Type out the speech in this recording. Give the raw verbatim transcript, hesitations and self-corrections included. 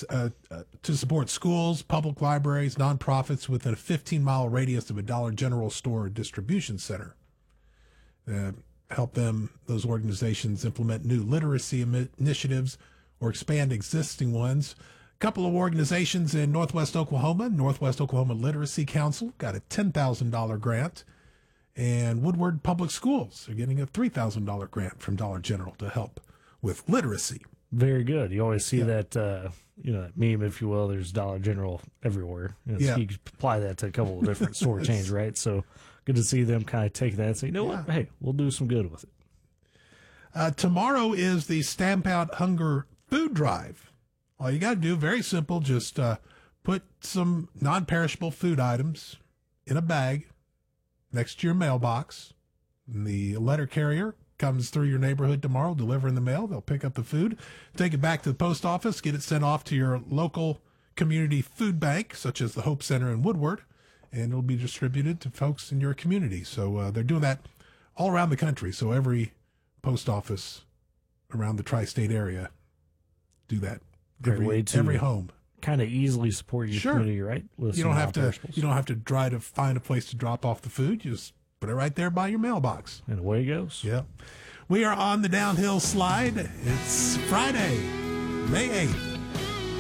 uh, uh, to support schools, public libraries, nonprofits within a fifteen-mile radius of a Dollar General store or distribution center. Uh, help them, those organizations, implement new literacy imi- initiatives or expand existing ones. A couple of organizations in Northwest Oklahoma, Northwest Oklahoma Literacy Council, got a ten thousand dollars grant. And Woodward Public Schools are getting a three thousand dollars grant from Dollar General to help with literacy. Very good. You always see yeah. that, uh, you know, that meme, if you will. There's Dollar General everywhere. You know, yeah. so you can apply that to a couple of different store chains, right? So good to see them kind of take that and say, you know yeah. what? Hey, we'll do some good with it. Uh, tomorrow is the Stamp Out Hunger Food Drive. All you got to do, very simple, just uh, put some non-perishable food items in a bag next to your mailbox. And the letter carrier comes through your neighborhood tomorrow, delivering the mail. They'll pick up the food, take it back to the post office, get it sent off to your local community food bank, such as the Hope Center in Woodward, and it'll be distributed to folks in your community. So uh, they're doing that all around the country. So every post office around the tri-state area do that. Great Every, way to every home. Kind of easily support your sure. community, right? With you don't have to. You don't have to try to find a place to drop off the food. You just put it right there by your mailbox, and away it goes. Yeah, we are on the downhill slide. It's Friday, May eighth.